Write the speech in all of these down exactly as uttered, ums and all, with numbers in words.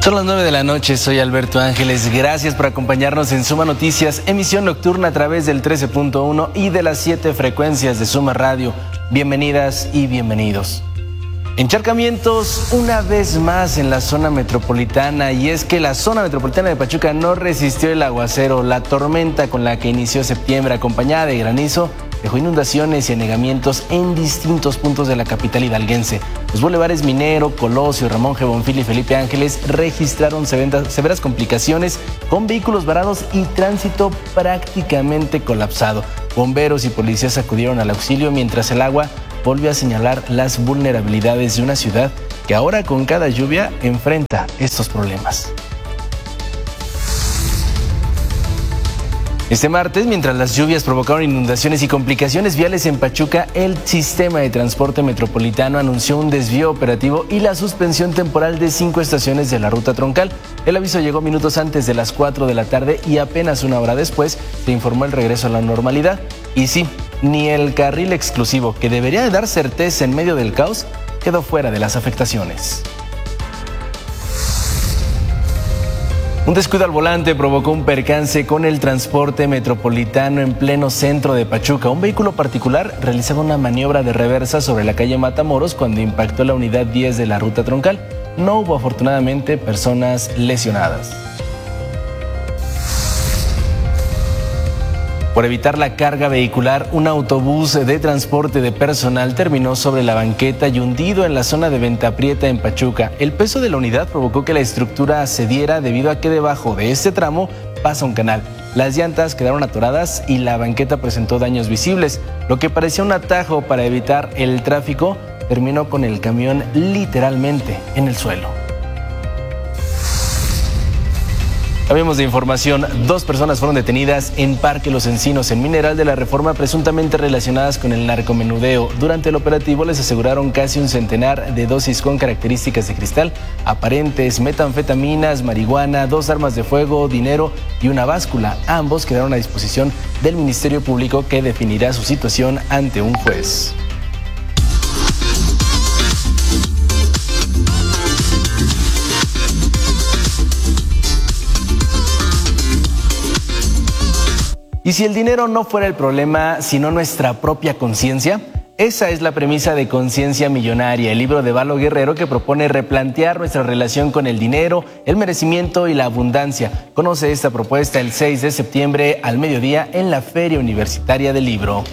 Son las nueve de la noche, soy Alberto Ángeles. Gracias por acompañarnos en Suma Noticias, emisión nocturna a través del trece punto uno y de las siete frecuencias de Suma Radio. Bienvenidas y bienvenidos. Encharcamientos una vez más en la zona metropolitana, y es que la zona metropolitana de Pachuca no resistió el aguacero. La tormenta con la que inició septiembre, acompañada de granizo, dejó inundaciones y anegamientos en distintos puntos de la capital hidalguense. Los bulevares Minero, Colosio, Ramón G. Bonfil y Felipe Ángeles registraron severas complicaciones con vehículos varados y tránsito prácticamente colapsado. Bomberos y policías acudieron al auxilio mientras el agua volvió a señalar las vulnerabilidades de una ciudad que ahora con cada lluvia enfrenta estos problemas. Este martes, mientras las lluvias provocaron inundaciones y complicaciones viales en Pachuca, el sistema de transporte metropolitano anunció un desvío operativo y la suspensión temporal de cinco estaciones de la ruta troncal. El aviso llegó minutos antes de las cuatro de la tarde y apenas una hora después se informó el regreso a la normalidad. Y sí, ni el carril exclusivo, que debería de dar certeza en medio del caos, quedó fuera de las afectaciones. Un descuido al volante provocó un percance con el transporte metropolitano en pleno centro de Pachuca. Un vehículo particular realizaba una maniobra de reversa sobre la calle Matamoros cuando impactó la unidad diez de la ruta troncal. No hubo afortunadamente personas lesionadas. Por evitar la carga vehicular, un autobús de transporte de personal terminó sobre la banqueta y hundido en la zona de Venta Prieta en Pachuca. El peso de la unidad provocó que la estructura cediera debido a que debajo de este tramo pasa un canal. Las llantas quedaron atoradas y la banqueta presentó daños visibles. Lo que parecía un atajo para evitar el tráfico terminó con el camión literalmente en el suelo. Cambiamos de información. Dos personas fueron detenidas en Parque Los Encinos, en Mineral de la Reforma, presuntamente relacionadas con el narcomenudeo. Durante el operativo les aseguraron casi un centenar de dosis con características de cristal, aparentes, metanfetaminas, marihuana, dos armas de fuego, dinero y una báscula. Ambos quedaron a disposición del Ministerio Público, que definirá su situación ante un juez. ¿Y si el dinero no fuera el problema, sino nuestra propia conciencia? Esa es la premisa de Conciencia Millonaria, el libro de Valo Guerrero, que propone replantear nuestra relación con el dinero, el merecimiento y la abundancia. Conoce esta propuesta el seis de septiembre al mediodía en la Feria Universitaria del Libro.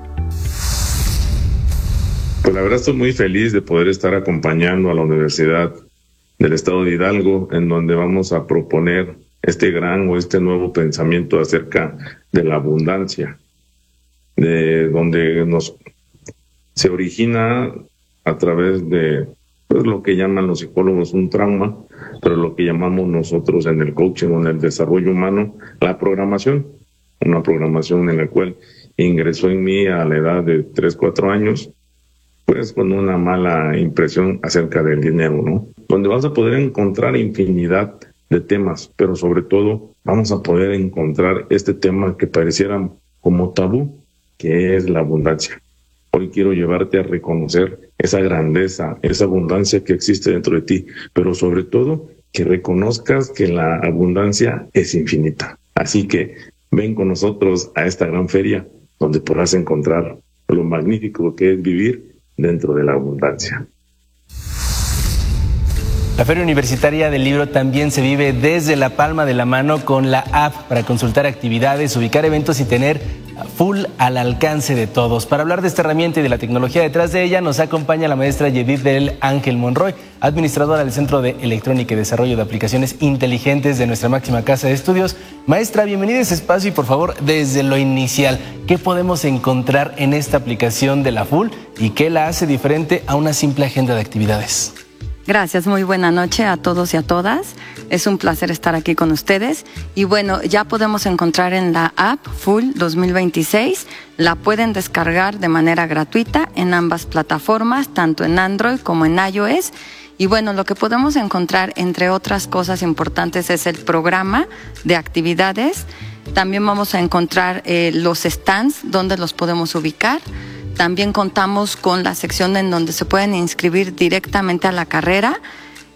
Pues la verdad estoy muy feliz de poder estar acompañando a la Universidad del Estado de Hidalgo, en donde vamos a proponer este gran o este nuevo pensamiento acerca de la abundancia, de donde nos se origina a través de pues, lo que llaman los psicólogos un trauma, pero lo que llamamos nosotros en el coaching o en el desarrollo humano, la programación, una programación en la cual ingresó en mí a la edad de tres, cuatro años, pues con una mala impresión acerca del dinero, ¿no? Donde vas a poder encontrar infinidad de temas, pero sobre todo vamos a poder encontrar este tema que pareciera como tabú, que es la abundancia. Hoy quiero llevarte a reconocer esa grandeza, esa abundancia que existe dentro de ti, pero sobre todo que reconozcas que la abundancia es infinita. Así que ven con nosotros a esta gran feria donde podrás encontrar lo magnífico que es vivir dentro de la abundancia. La Feria Universitaria del Libro también se vive desde la palma de la mano con la app para consultar actividades, ubicar eventos y tener full al alcance de todos. Para hablar de esta herramienta y de la tecnología detrás de ella, nos acompaña la maestra Yedith del Ángel Monroy, administradora del Centro de Electrónica y Desarrollo de Aplicaciones Inteligentes de nuestra máxima casa de estudios. Maestra, bienvenida a este espacio y por favor, desde lo inicial, ¿qué podemos encontrar en esta aplicación de la Full y qué la hace diferente a una simple agenda de actividades? Gracias, muy buena noche a todos y a todas. Es un placer estar aquí con ustedes. Y bueno, ya podemos encontrar en la app Full dos mil veintiséis. La pueden descargar de manera gratuita en ambas plataformas, tanto en Android como en iOS. Y bueno, lo que podemos encontrar, entre otras cosas importantes, es el programa de actividades. También vamos a encontrar eh, los stands, donde los podemos ubicar. También contamos con la sección en donde se pueden inscribir directamente a la carrera.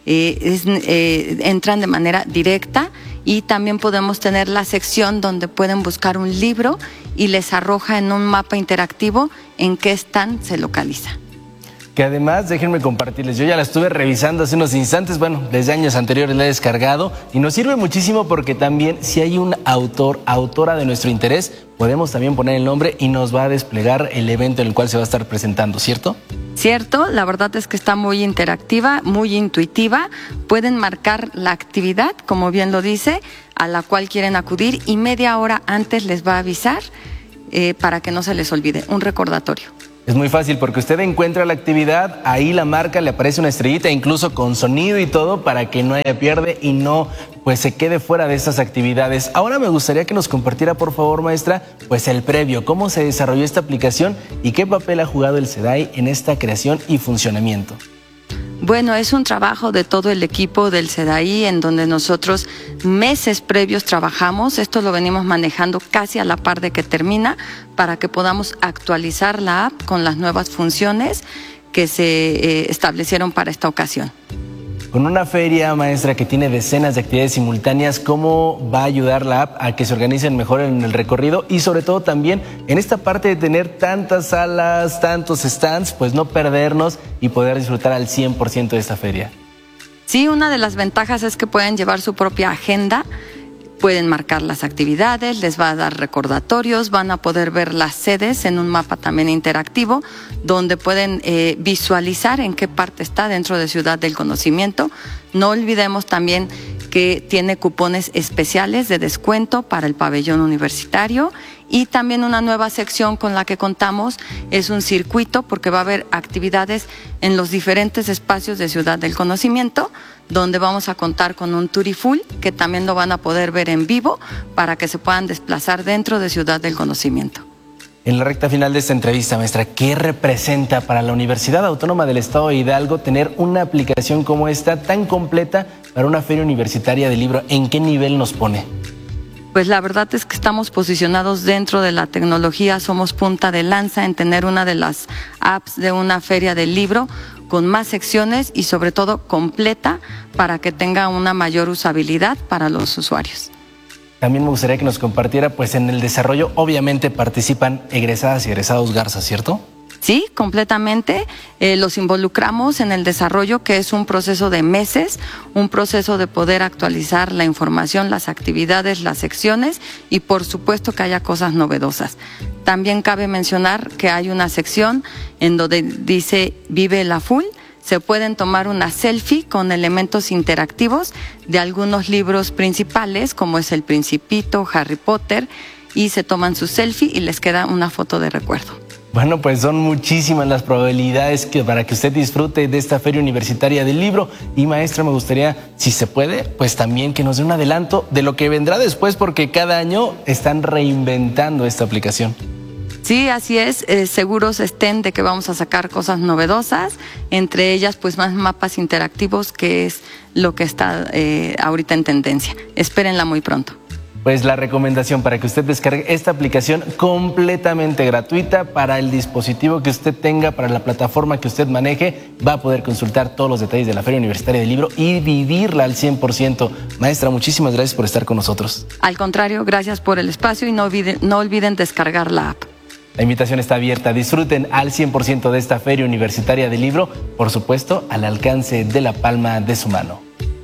eh, es, eh, entran de manera directa, y también podemos tener la sección donde pueden buscar un libro y les arroja en un mapa interactivo en qué stand se localiza. Que además, déjenme compartirles, yo ya la estuve revisando hace unos instantes, bueno, desde años anteriores la he descargado y nos sirve muchísimo porque también si hay un autor, autora de nuestro interés, podemos también poner el nombre y nos va a desplegar el evento en el cual se va a estar presentando, ¿cierto? Cierto, la verdad es que está muy interactiva, muy intuitiva. Pueden marcar la actividad, como bien lo dice, a la cual quieren acudir y media hora antes les va a avisar eh, para que no se les olvide, un recordatorio. Es muy fácil porque usted encuentra la actividad, ahí la marca, le aparece una estrellita, incluso con sonido y todo, para que no haya pierde y no pues se quede fuera de estas actividades. Ahora me gustaría que nos compartiera, por favor, maestra, pues el previo, cómo se desarrolló esta aplicación y qué papel ha jugado el SEDAI en esta creación y funcionamiento. Bueno, es un trabajo de todo el equipo del SEDAI en donde nosotros meses previos trabajamos. Esto lo venimos manejando casi a la par de que termina para que podamos actualizar la app con las nuevas funciones que se eh, establecieron para esta ocasión. Con una feria, maestra, que tiene decenas de actividades simultáneas, ¿cómo va a ayudar la app a que se organicen mejor en el recorrido? Y sobre todo también en esta parte de tener tantas salas, tantos stands, pues no perdernos y poder disfrutar al cien por ciento de esta feria. Sí, una de las ventajas es que pueden llevar su propia agenda, pueden marcar las actividades, les va a dar recordatorios, van a poder ver las sedes en un mapa también interactivo, donde pueden eh, visualizar en qué parte está dentro de Ciudad del Conocimiento. No olvidemos también que tiene cupones especiales de descuento para el pabellón universitario y también una nueva sección con la que contamos es un circuito porque va a haber actividades en los diferentes espacios de Ciudad del Conocimiento donde vamos a contar con un Turiful que también lo van a poder ver en vivo para que se puedan desplazar dentro de Ciudad del Conocimiento. En la recta final de esta entrevista, maestra, ¿qué representa para la Universidad Autónoma del Estado de Hidalgo tener una aplicación como esta tan completa para una feria universitaria de libro? ¿En qué nivel nos pone? Pues la verdad es que estamos posicionados dentro de la tecnología, somos punta de lanza en tener una de las apps de una feria del libro con más secciones y sobre todo completa para que tenga una mayor usabilidad para los usuarios. También me gustaría que nos compartiera, pues en el desarrollo obviamente participan egresadas y egresados Garza, ¿cierto? Sí, completamente. Eh, los involucramos en el desarrollo, que es un proceso de meses, un proceso de poder actualizar la información, las actividades, las secciones y por supuesto que haya cosas novedosas. También cabe mencionar que hay una sección en donde dice Vive la Full. Se pueden tomar una selfie con elementos interactivos de algunos libros principales, como es El Principito, Harry Potter, y se toman su selfie y les queda una foto de recuerdo. Bueno, pues son muchísimas las probabilidades que para que usted disfrute de esta Feria Universitaria del Libro. Y maestra, me gustaría, si se puede, pues también que nos dé un adelanto de lo que vendrá después, porque cada año están reinventando esta aplicación. Sí, así es, eh, seguros estén de que vamos a sacar cosas novedosas, entre ellas pues más mapas interactivos, que es lo que está eh, ahorita en tendencia. Espérenla muy pronto. Pues la recomendación para que usted descargue esta aplicación completamente gratuita para el dispositivo que usted tenga, para la plataforma que usted maneje, va a poder consultar todos los detalles de la Feria Universitaria del Libro y vivirla al cien por ciento. Maestra, muchísimas gracias por estar con nosotros. Al contrario, gracias por el espacio y no olviden, no olviden descargar la app. La invitación está abierta. Disfruten al cien por ciento de esta Feria Universitaria del Libro, por supuesto, al alcance de la palma de su mano.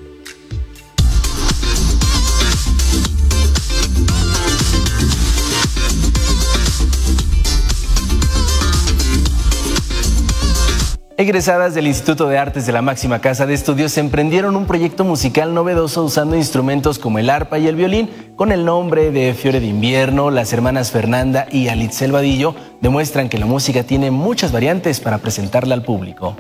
Egresadas del Instituto de Artes de la máxima casa de estudios emprendieron un proyecto musical novedoso usando instrumentos como el arpa y el violín con el nombre de Fiore de Invierno. Las hermanas Fernanda y Alitzel Vadillo demuestran que la música tiene muchas variantes para presentarla al público.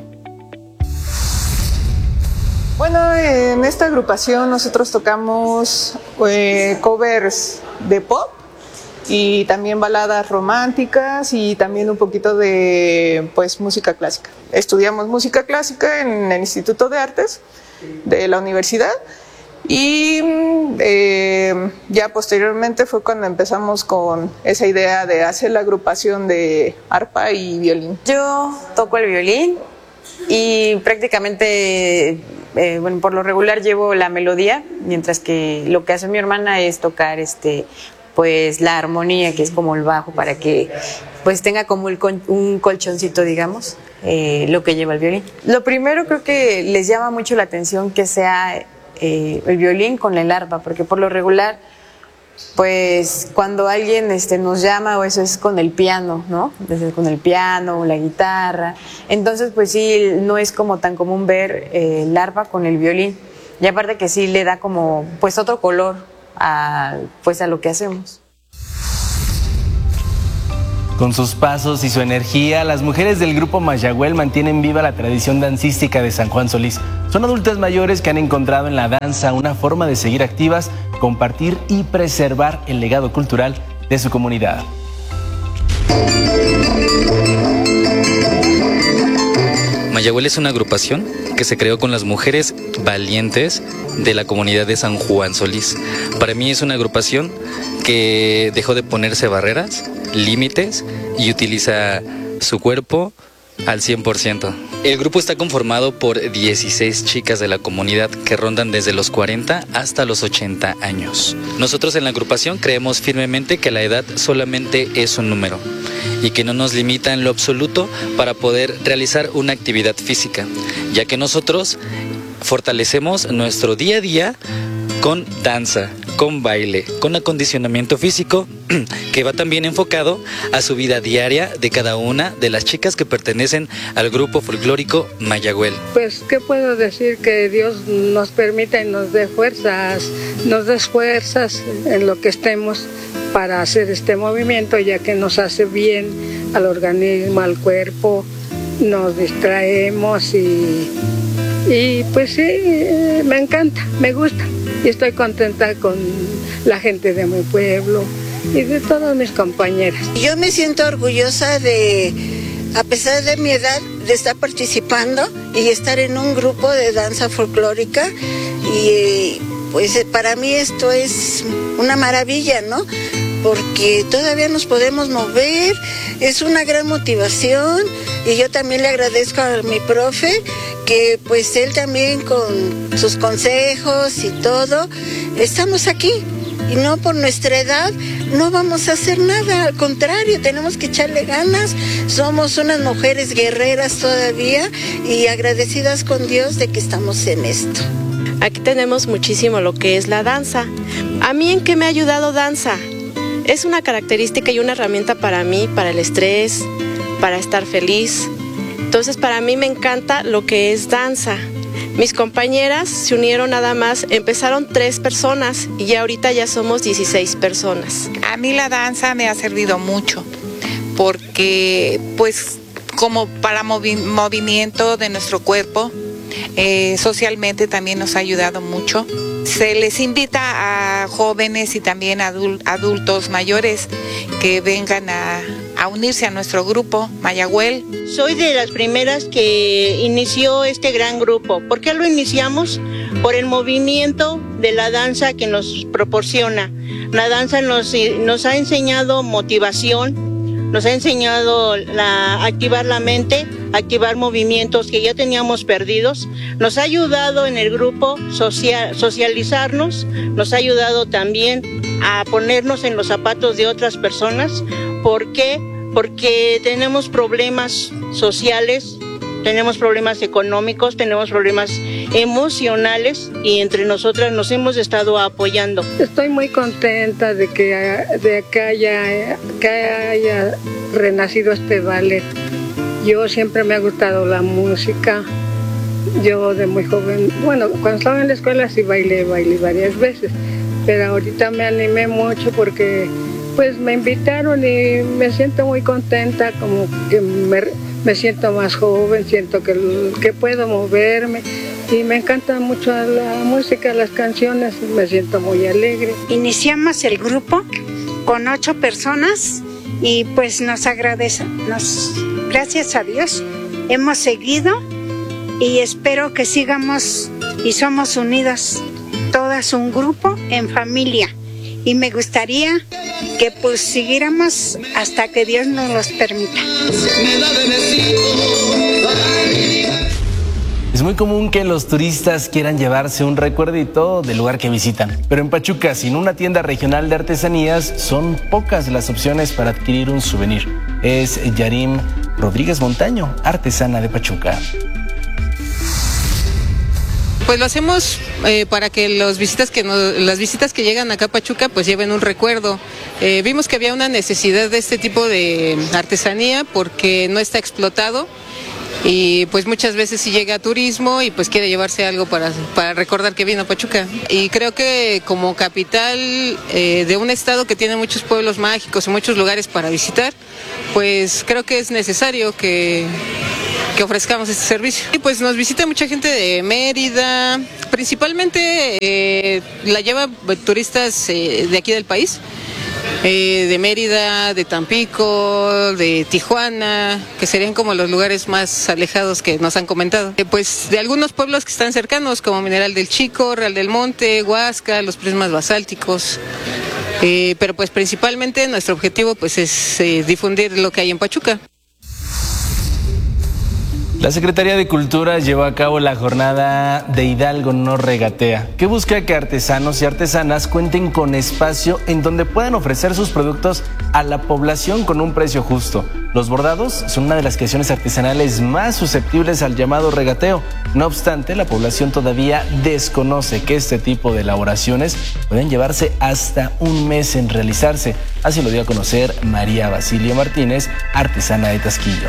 Bueno, en esta agrupación nosotros tocamos eh, covers de pop y también baladas románticas y también un poquito de pues música clásica. Estudiamos música clásica en el Instituto de Artes de la universidad y eh, ya posteriormente fue cuando empezamos con esa idea de hacer la agrupación de arpa y violín. Yo toco el violín y prácticamente eh, bueno, por lo regular llevo la melodía, mientras que lo que hace mi hermana es tocar este, pues la armonía, que es como el bajo, para que pues tenga como el con, un colchoncito, digamos, eh, lo que lleva el violín. Lo primero, creo que les llama mucho la atención que sea eh, el violín con el arpa, porque por lo regular, pues cuando alguien este, nos llama, o eso es con el piano, ¿no? Desde con el piano o la guitarra. Entonces, pues sí, no es como tan común ver eh, el arpa con el violín. Y aparte que sí le da como, pues, otro color a, pues, a lo que hacemos. Con sus pasos y su energía, las mujeres del grupo Mayagüel mantienen viva la tradición dancística de San Juan Solís. Son adultas mayores que han encontrado en la danza una forma de seguir activas, compartir y preservar el legado cultural de su comunidad. Mayagüel es una agrupación que se creó con las mujeres valientes de la comunidad de San Juan Solís. Para mí es una agrupación que dejó de ponerse barreras, límites y utiliza su cuerpo al cien por ciento. El grupo está conformado por dieciséis chicas de la comunidad que rondan desde los cuarenta hasta los ochenta años. Nosotros en la agrupación creemos firmemente que la edad solamente es un número y que no nos limita en lo absoluto para poder realizar una actividad física, ya que nosotros fortalecemos nuestro día a día con danza, con baile, con acondicionamiento físico, que va también enfocado a su vida diaria de cada una de las chicas que pertenecen al grupo folclórico Mayagüel. Pues, ¿qué puedo decir? Que Dios nos permita y nos dé fuerzas, nos dé fuerzas en lo que estemos para hacer este movimiento, ya que nos hace bien al organismo, al cuerpo, nos distraemos y, y pues sí, me encanta, me gusta. Y estoy contenta con la gente de mi pueblo y de todas mis compañeras. Yo me siento orgullosa de, a pesar de mi edad, de estar participando y estar en un grupo de danza folclórica. Y pues para mí esto es una maravilla, ¿no? Porque todavía nos podemos mover, es una gran motivación. Y yo también le agradezco a mi profe, que pues él también con sus consejos y todo, estamos aquí. Y no por nuestra edad no vamos a hacer nada, al contrario, tenemos que echarle ganas. Somos unas mujeres guerreras todavía y agradecidas con Dios de que estamos en esto. Aquí tenemos muchísimo lo que es la danza. ¿A mí en qué me ha ayudado danza? Es una característica y una herramienta para mí, para el estrés, para estar feliz. Entonces para mí me encanta lo que es danza. Mis compañeras se unieron nada más, empezaron tres personas y ya ahorita ya somos dieciséis personas. A mí la danza me ha servido mucho porque pues como para movi- movimiento de nuestro cuerpo, eh, socialmente también nos ha ayudado mucho. Se les invita a jóvenes y también a adul- adultos mayores que vengan a, a unirse a nuestro grupo Mayagüel. Soy de las primeras que inició este gran grupo. ¿Por qué lo iniciamos? Por el movimiento de la danza que nos proporciona. La danza nos, nos ha enseñado motivación, nos ha enseñado a activar la mente, activar movimientos que ya teníamos perdidos. Nos ha ayudado en el grupo social, socializarnos, nos ha ayudado también a ponernos en los zapatos de otras personas. ¿Por qué? Porque tenemos problemas sociales, tenemos problemas económicos, tenemos problemas emocionales y entre nosotras nos hemos estado apoyando. Estoy muy contenta de que, de que, haya, que haya renacido este ballet. Yo siempre me ha gustado la música. Yo de muy joven, bueno, cuando estaba en la escuela sí bailé, bailé varias veces, pero ahorita me animé mucho porque pues me invitaron y me siento muy contenta, como que me, me siento más joven, siento que, que puedo moverme y me encanta mucho la música, las canciones, me siento muy alegre. Iniciamos el grupo con ocho personas y pues nos agradece, nos, gracias a Dios, hemos seguido y espero que sigamos y somos unidas, todas un grupo en familia. Y me gustaría que pues siguiéramos hasta que Dios nos los permita. Es muy común que los turistas quieran llevarse un recuerdito del lugar que visitan, pero en Pachuca, sin una tienda regional de artesanías, son pocas las opciones para adquirir un souvenir. Es Yarim Rodríguez Montaño, artesana de Pachuca. Pues lo hacemos eh, para que los visitas que nos, las visitas que llegan acá a Pachuca pues lleven un recuerdo. Eh, vimos que había una necesidad de este tipo de artesanía porque no está explotado y pues muchas veces si llega turismo y pues quiere llevarse algo para, para recordar que vino a Pachuca. Y creo que como capital eh, de un estado que tiene muchos pueblos mágicos y muchos lugares para visitar, pues creo que es necesario que... que ofrezcamos este servicio. Y pues nos visita mucha gente de Mérida, principalmente eh, la lleva turistas eh, de aquí del país, eh, de Mérida, de Tampico, de Tijuana, que serían como los lugares más alejados que nos han comentado. Eh, pues de algunos pueblos que están cercanos, como Mineral del Chico, Real del Monte, Huasca, los prismas basálticos. Eh, pero pues principalmente nuestro objetivo pues es eh, difundir lo que hay en Pachuca. La Secretaría de Cultura llevó a cabo la jornada de Hidalgo no regatea, que busca que artesanos y artesanas cuenten con espacio en donde puedan ofrecer sus productos a la población con un precio justo. Los bordados son una de las creaciones artesanales más susceptibles al llamado regateo. No obstante, la población todavía desconoce que este tipo de elaboraciones pueden llevarse hasta un mes en realizarse. Así lo dio a conocer María Basilio Martínez, artesana de Tasquillo.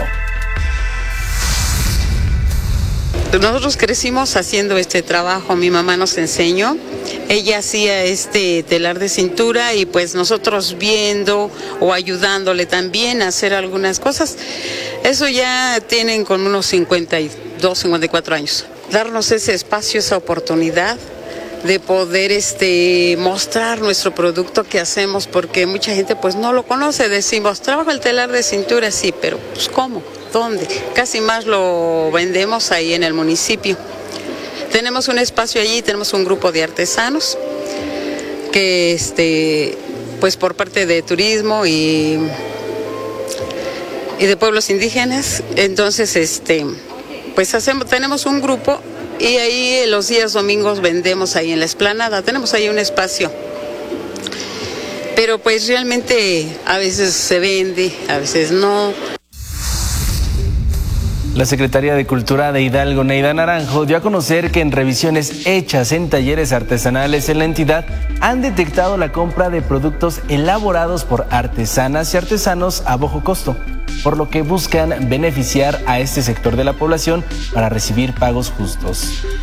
Nosotros crecimos haciendo este trabajo, mi mamá nos enseñó, ella hacía este telar de cintura y pues nosotros viendo o ayudándole también a hacer algunas cosas. Eso ya tienen como unos cincuenta y dos, cincuenta y cuatro años. Darnos ese espacio, esa oportunidad de poder este mostrar nuestro producto que hacemos, porque mucha gente pues no lo conoce. Decimos, trabajo el telar de cintura, sí, pero pues ¿cómo? ¿Dónde? Casi más lo vendemos ahí en el municipio. Tenemos un espacio allí, tenemos un grupo de artesanos que este pues por parte de turismo y, y de pueblos indígenas, entonces este pues hacemos, tenemos un grupo y ahí los días domingos vendemos ahí en la explanada, tenemos ahí un espacio. Pero pues realmente a veces se vende, a veces no. La Secretaría de Cultura de Hidalgo, Neida Naranjo, dio a conocer que en revisiones hechas en talleres artesanales en la entidad han detectado la compra de productos elaborados por artesanas y artesanos a bajo costo, por lo que buscan beneficiar a este sector de la población para recibir pagos justos.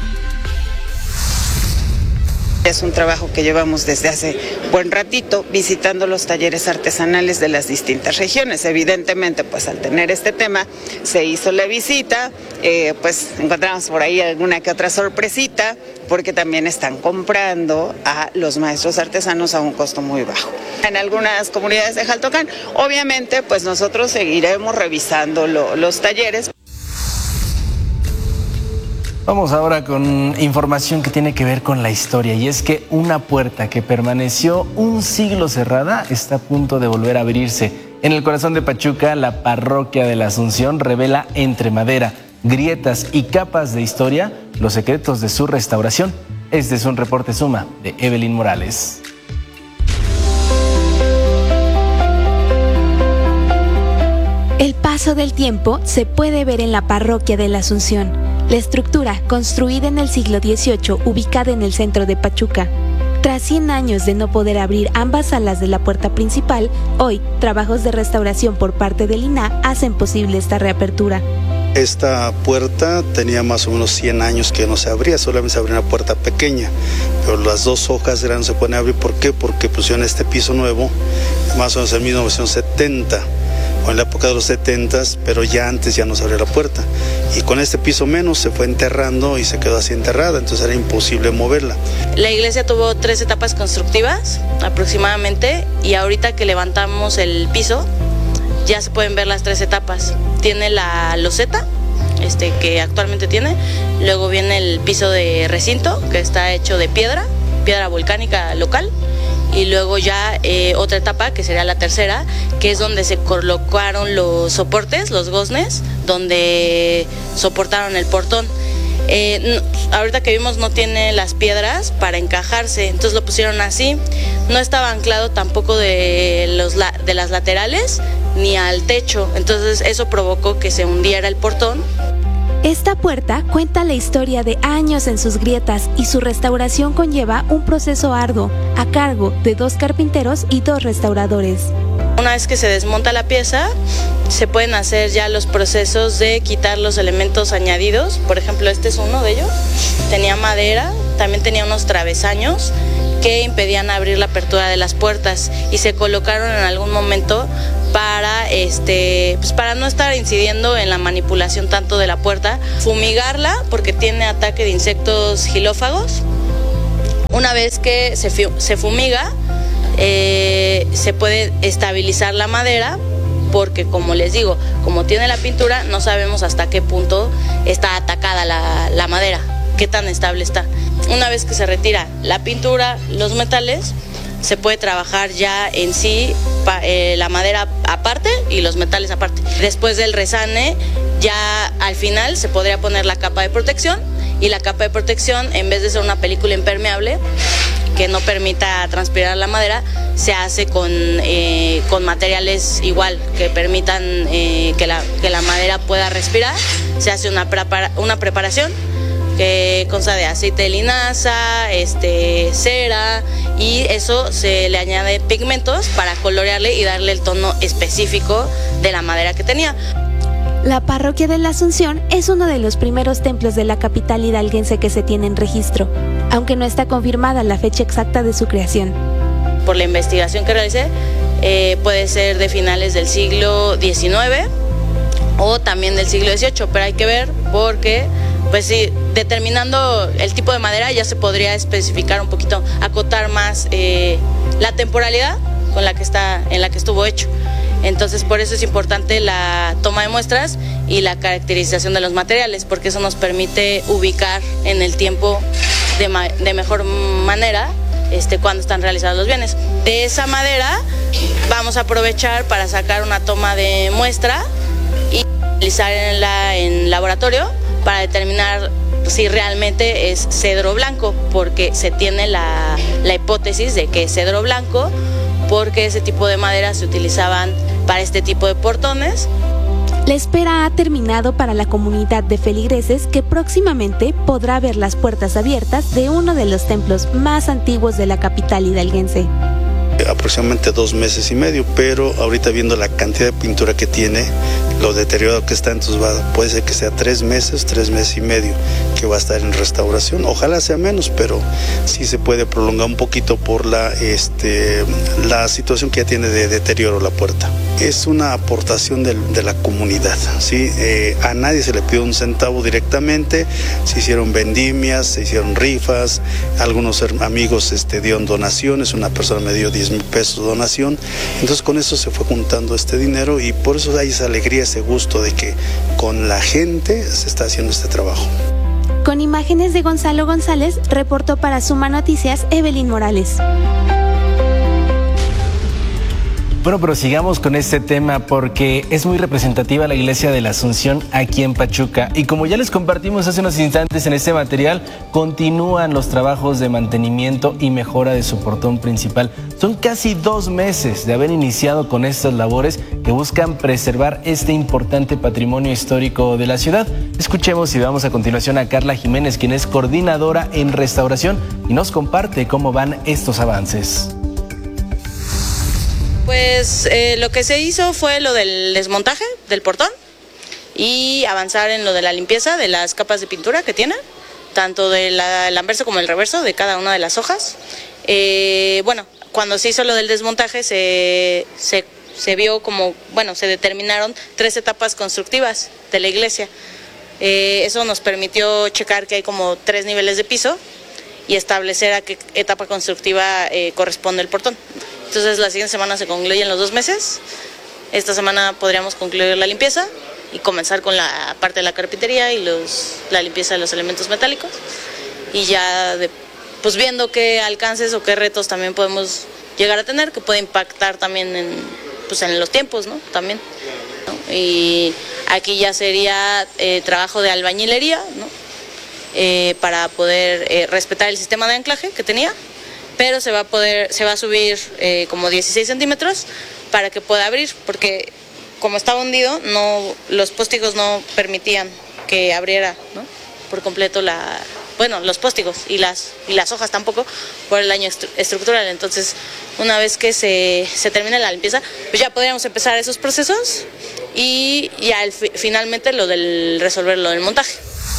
Es un trabajo que llevamos desde hace buen ratito visitando los talleres artesanales de las distintas regiones. Evidentemente, pues al tener este tema, se hizo la visita, eh, pues encontramos por ahí alguna que otra sorpresita, porque también están comprando a los maestros artesanos a un costo muy bajo. En algunas comunidades de Jaltocán, obviamente, pues nosotros seguiremos revisando lo, los talleres. Vamos ahora con información que tiene que ver con la historia, y es que una puerta que permaneció un siglo cerrada está a punto de volver a abrirse. En el corazón de Pachuca, la parroquia de la Asunción revela entre madera, grietas y capas de historia los secretos de su restauración. Este es un reporte Suma de Evelyn Morales. El paso del tiempo se puede ver en la parroquia de la Asunción. La estructura, construida en el siglo dieciocho, ubicada en el centro de Pachuca. Tras cien años de no poder abrir ambas alas de la puerta principal, hoy, trabajos de restauración por parte del I N A H hacen posible esta reapertura. Esta puerta tenía más o menos cien años que no se abría, solamente se abría una puerta pequeña, pero las dos hojas grandes se pueden abrir. ¿Por qué? Porque pusieron este piso nuevo, más o menos en mil novecientos setenta. O en la época de los setentas, pero ya antes ya no se abrió la puerta. Y con este piso menos se fue enterrando y se quedó así enterrada, entonces era imposible moverla. La iglesia tuvo tres etapas constructivas aproximadamente, y ahorita que levantamos el piso ya se pueden ver las tres etapas. Tiene la loseta, este, que actualmente tiene, luego viene el piso de recinto, que está hecho de piedra, piedra volcánica local, y luego ya eh, otra etapa, que sería la tercera, que es donde se colocaron los soportes, los goznes, donde soportaron el portón. Eh, no, ahorita que vimos no tiene las piedras para encajarse, entonces lo pusieron así. No estaba anclado tampoco de, los, de las laterales ni al techo, entonces eso provocó que se hundiera el portón. Esta puerta cuenta la historia de años en sus grietas y su restauración conlleva un proceso arduo a cargo de dos carpinteros y dos restauradores. Una vez que se desmonta la pieza, se pueden hacer ya los procesos de quitar los elementos añadidos. Por ejemplo, este es uno de ellos. Tenía madera, también tenía unos travesaños que impedían abrir la apertura de las puertas y se colocaron en algún momento para, este, pues para no estar incidiendo en la manipulación tanto de la puerta, fumigarla porque tiene ataque de insectos gilófagos. Una vez que se, se fumiga, eh, se puede estabilizar la madera porque, como les digo, como tiene la pintura, no sabemos hasta qué punto está atacada la, la madera, qué tan estable está. Una vez que se retira la pintura, los metales, se puede trabajar ya en sí pa, eh, la madera aparte y los metales aparte. Después del resane, ya al final se podría poner la capa de protección y la capa de protección, en vez de ser una película impermeable que no permita transpirar la madera, se hace con, eh, con materiales igual que permitan eh, que, la, que la madera pueda respirar. Se hace una, prepara, una preparación que consta de aceite de linaza, este, cera, y eso se le añade pigmentos para colorearle y darle el tono específico de la madera que tenía. La parroquia de la Asunción es uno de los primeros templos de la capital hidalguense que se tiene en registro, aunque no está confirmada la fecha exacta de su creación. Por la investigación que realicé, eh, puede ser de finales del siglo diecinueve o también del siglo dieciocho, pero hay que ver porque, pues sí, determinando el tipo de madera ya se podría especificar un poquito, acotar más eh, la temporalidad con la que está, en la que estuvo hecho. Entonces, por eso es importante la toma de muestras y la caracterización de los materiales, porque eso nos permite ubicar en el tiempo de, ma de mejor manera este, cuando están realizados los bienes. De esa madera vamos a aprovechar para sacar una toma de muestra y realizar en la en laboratorio para determinar si realmente es cedro blanco, porque se tiene la, la hipótesis de que es cedro blanco, porque ese tipo de madera se utilizaban para este tipo de portones. La espera ha terminado para la comunidad de feligreses que próximamente podrá ver las puertas abiertas de uno de los templos más antiguos de la capital hidalguense. Aproximadamente dos meses y medio, pero ahorita viendo la cantidad de pintura que tiene, lo deteriorado que está, entonces va, puede ser que sea tres meses, tres meses y medio que va a estar en restauración. Ojalá sea menos, pero sí se puede prolongar un poquito por la, este, la situación que ya tiene de deterioro la puerta. Es una aportación de, de la comunidad, ¿sí? Eh, a nadie se le pidió un centavo directamente, se hicieron vendimias, se hicieron rifas, algunos amigos este, dieron donaciones, una persona me dio diez mil pesos de donación, entonces con eso se fue juntando este dinero y por eso hay esa alegría, ese gusto de que con la gente se está haciendo este trabajo. Con imágenes de Gonzalo González, reportó para Suma Noticias Evelyn Morales. Bueno, pero sigamos con este tema porque es muy representativa la Iglesia de la Asunción aquí en Pachuca. Y como ya les compartimos hace unos instantes en este material, continúan los trabajos de mantenimiento y mejora de su portón principal. Son casi dos meses de haber iniciado con estas labores que buscan preservar este importante patrimonio histórico de la ciudad. Escuchemos y veamos a continuación a Carla Jiménez, quien es coordinadora en restauración y nos comparte cómo van estos avances. Pues eh, lo que se hizo fue lo del desmontaje del portón y avanzar en lo de la limpieza de las capas de pintura que tiene, tanto del anverso como el reverso de cada una de las hojas. Eh, bueno, cuando se hizo lo del desmontaje se, se, se vio como, bueno, se determinaron tres etapas constructivas de la iglesia. Eh, eso nos permitió checar que hay como tres niveles de piso y establecer a qué etapa constructiva eh, corresponde el portón. Entonces la siguiente semana se concluyen los dos meses, esta semana podríamos concluir la limpieza y comenzar con la parte de la carpintería y los, la limpieza de los elementos metálicos y ya de, pues viendo qué alcances o qué retos también podemos llegar a tener, que puede impactar también en, pues en los tiempos, ¿no? También, ¿no? Y aquí ya sería eh, trabajo de albañilería, ¿no? eh, para poder eh, respetar el sistema de anclaje que tenía, pero se va a poder, se va a subir eh, como dieciséis centímetros para que pueda abrir, porque como estaba hundido, no, los póstigos no permitían que abriera, ¿no?, por completo la, bueno, los póstigos y las, y las hojas tampoco, por el daño estru estructural. Entonces, una vez que se, se termine la limpieza, pues ya podríamos empezar esos procesos y ya el, finalmente lo del resolver lo del montaje.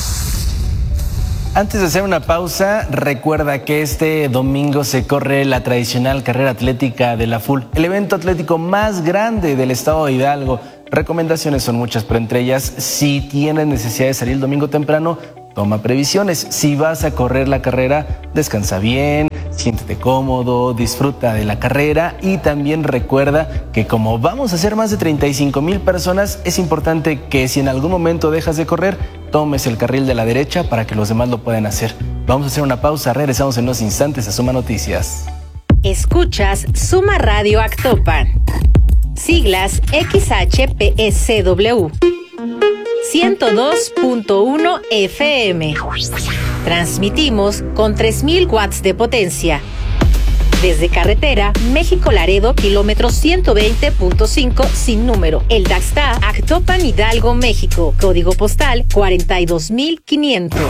Antes de hacer una pausa, recuerda que este domingo se corre la tradicional carrera atlética de la F U L, el evento atlético más grande del estado de Hidalgo. Recomendaciones son muchas, pero entre ellas, si tienes necesidad de salir el domingo temprano, toma previsiones. Si vas a correr la carrera, descansa bien, siéntete cómodo, disfruta de la carrera y también recuerda que como vamos a ser más de treinta y cinco mil personas, es importante que si en algún momento dejas de correr, tomes el carril de la derecha para que los demás lo puedan hacer. Vamos a hacer una pausa, regresamos en unos instantes a Suma Noticias. Escuchas Suma Radio Actopan, siglas X H P S W, ciento dos punto uno F M. Transmitimos con tres mil watts de potencia. Desde carretera México-Laredo, kilómetro ciento veinte punto cinco sin número. El Daxta, Actopan, Hidalgo, México. Código postal cuarenta y dos mil quinientos.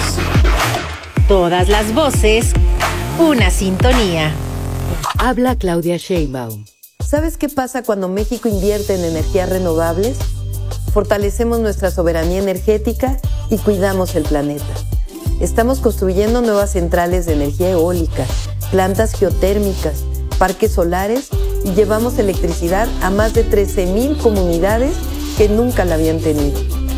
Todas las voces, una sintonía. Habla Claudia Sheinbaum. ¿Sabes qué pasa cuando México invierte en energías renovables? Fortalecemos nuestra soberanía energética y cuidamos el planeta. Estamos construyendo nuevas centrales de energía eólica, plantas geotérmicas, parques solares y llevamos electricidad a más de trece mil comunidades que nunca la habían tenido.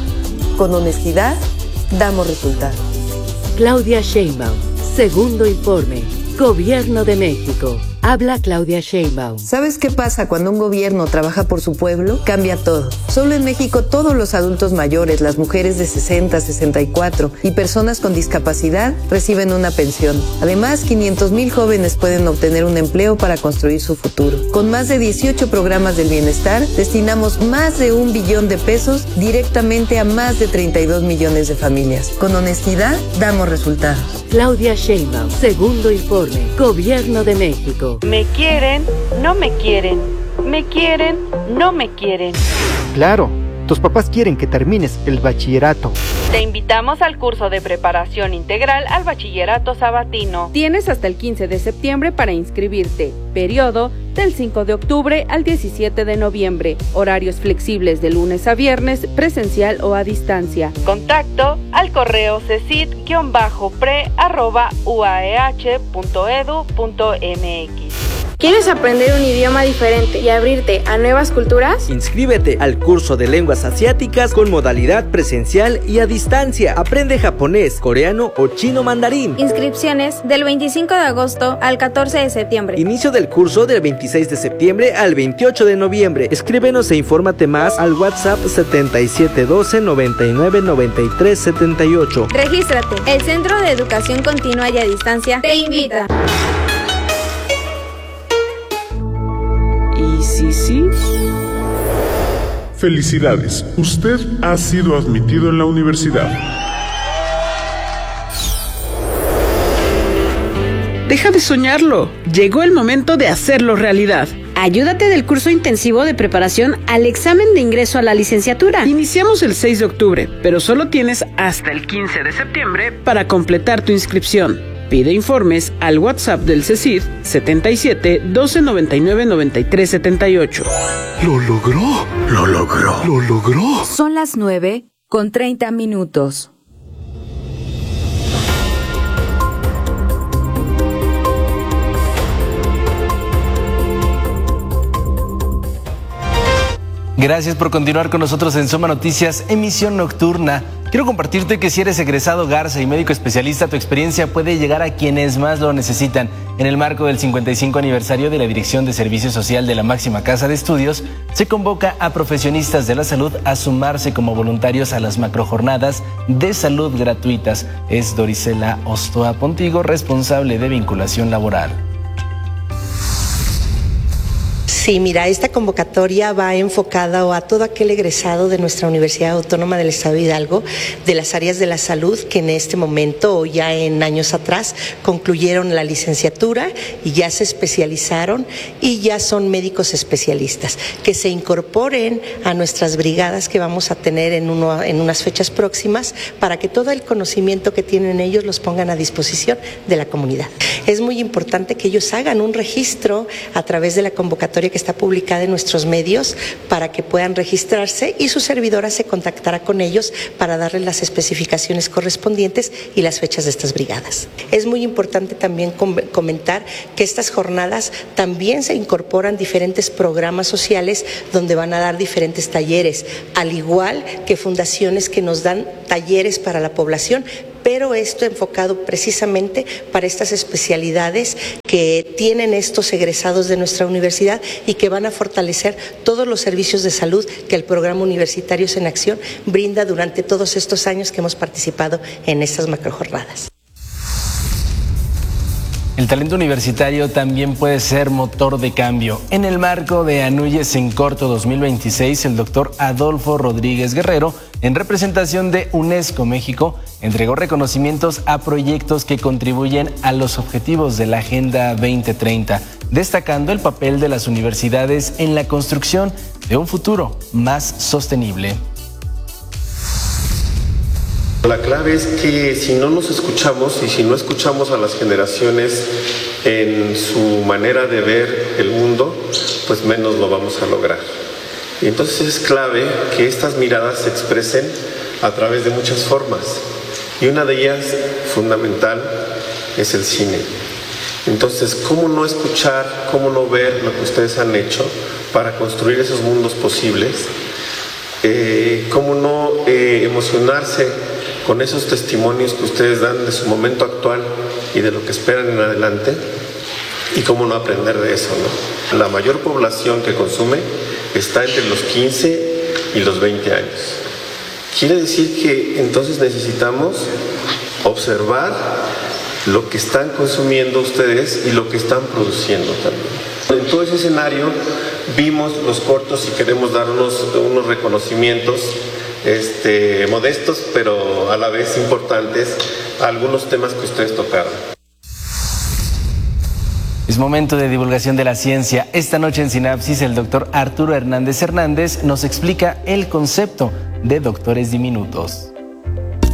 Con honestidad, damos resultados. Claudia Sheinbaum, segundo informe, Gobierno de México. Habla Claudia Sheinbaum. ¿Sabes qué pasa cuando un gobierno trabaja por su pueblo? Cambia todo. Solo en México todos los adultos mayores, las mujeres de sesenta, sesenta y cuatro y personas con discapacidad reciben una pensión. Además, quinientos mil jóvenes pueden obtener un empleo para construir su futuro. Con más de dieciocho programas del bienestar, destinamos más de un billón de pesos directamente a más de treinta y dos millones de familias. Con honestidad, damos resultados. Claudia Sheinbaum, segundo informe, Gobierno de México. Me quieren, no me quieren. Me quieren, no me quieren. Claro, tus papás quieren que termines el bachillerato. Te invitamos al curso de preparación integral al bachillerato sabatino. Tienes hasta el quince de septiembre para inscribirte. Periodo del cinco de octubre al diecisiete de noviembre. Horarios flexibles de lunes a viernes, presencial o a distancia. Contacto al correo cecit guión pre arroba uaeh punto edu punto mx. ¿Quieres aprender un idioma diferente y abrirte a nuevas culturas? Inscríbete al curso de lenguas asiáticas con modalidad presencial y a distancia. Aprende japonés, coreano o chino mandarín. Inscripciones del veinticinco de agosto al catorce de septiembre. Inicio del curso del veintiséis de septiembre al veintiocho de noviembre. Escríbenos e infórmate más al WhatsApp setenta y siete doce noventa y nueve noventa y tres setenta y ocho. Regístrate. El Centro de Educación Continua y a Distancia te invita. ¿Y sí, sí? Felicidades, usted ha sido admitido en la universidad. Deja de soñarlo, llegó el momento de hacerlo realidad. Ayúdate del curso intensivo de preparación al examen de ingreso a la licenciatura. Iniciamos el seis de octubre, pero solo tienes hasta el quince de septiembre para completar tu inscripción. Pide informes al WhatsApp del CECID setenta y siete doce noventa y nueve noventa y tres setenta y ocho. ¡Lo logró! ¡Lo logró! ¡Lo logró! Son las nueve con treinta minutos. Gracias por continuar con nosotros en Suma Noticias, emisión nocturna. Quiero compartirte que si eres egresado Garza y médico especialista, tu experiencia puede llegar a quienes más lo necesitan. En el marco del cincuenta y cinco aniversario de la Dirección de Servicio Social de la máxima casa de estudios, se convoca a profesionistas de la salud a sumarse como voluntarios a las macrojornadas de salud gratuitas. Es Dorisela Ostoa Pontigo, responsable de vinculación laboral. Sí, mira, esta convocatoria va enfocada a todo aquel egresado de nuestra Universidad Autónoma del Estado de Hidalgo, de las áreas de la salud que en este momento o ya en años atrás concluyeron la licenciatura y ya se especializaron y ya son médicos especialistas, que se incorporen a nuestras brigadas que vamos a tener en, uno, en unas fechas próximas para que todo el conocimiento que tienen ellos los pongan a disposición de la comunidad. Es muy importante que ellos hagan un registro a través de la convocatoria que está publicada en nuestros medios para que puedan registrarse y su servidora se contactará con ellos para darles las especificaciones correspondientes y las fechas de estas brigadas. Es muy importante también com- comentar que estas jornadas también se incorporan diferentes programas sociales donde van a dar diferentes talleres, al igual que fundaciones que nos dan talleres para la población, pero esto enfocado precisamente para estas especialidades que tienen estos egresados de nuestra universidad y que van a fortalecer todos los servicios de salud que el programa Universitarios en Acción brinda durante todos estos años que hemos participado en estas macrojornadas. El talento universitario también puede ser motor de cambio. En el marco de Anuyes en Corto dos mil veintiséis, el doctor Adolfo Rodríguez Guerrero, en representación de UNESCO México, entregó reconocimientos a proyectos que contribuyen a los objetivos de la Agenda veinte treinta, destacando el papel de las universidades en la construcción de un futuro más sostenible. La clave es que si no nos escuchamos y si no escuchamos a las generaciones en su manera de ver el mundo, pues menos lo vamos a lograr. Y entonces es clave que estas miradas se expresen a través de muchas formas. Y una de ellas, fundamental, es el cine. Entonces, ¿cómo no escuchar, cómo no ver lo que ustedes han hecho para construir esos mundos posibles? Eh, ¿Cómo no eh, emocionarse con esos testimonios que ustedes dan de su momento actual y de lo que esperan en adelante? Y cómo no aprender de eso, ¿no? La mayor población que consume está entre los quince y los veinte años. Quiere decir que entonces necesitamos observar lo que están consumiendo ustedes y lo que están produciendo también. En todo ese escenario vimos los cortos y queremos dar unos, unos reconocimientos Este, modestos, pero a la vez importantes, a algunos temas que ustedes tocaron. Es momento de divulgación de la ciencia. Esta noche en Sinapsis, el doctor Arturo Hernández Hernández nos explica el concepto de doctores diminutos.